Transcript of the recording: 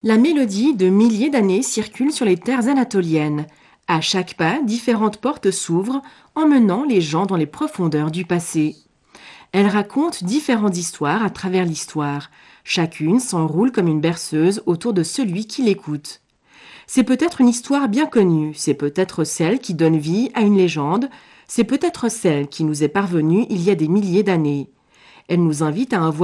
La mélodie de milliers d'années circule sur les terres anatoliennes. À chaque pas, différentes portes s'ouvrent, emmenant les gens dans les profondeurs du passé. Elle raconte différentes histoires à travers l'histoire. Chacune s'enroule comme une berceuse autour de celui qui l'écoute. C'est peut-être une histoire bien connue, c'est peut-être celle qui donne vie à une légende, c'est peut-être celle qui nous est parvenue il y a des milliers d'années. Elle nous invite à un